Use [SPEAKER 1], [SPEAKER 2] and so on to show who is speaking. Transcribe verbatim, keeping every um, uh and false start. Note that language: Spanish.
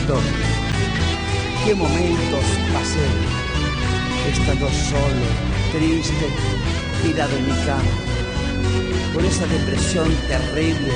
[SPEAKER 1] recuerdo qué momentos pasé, estando solo, triste, tirado en mi cama, con esa depresión terrible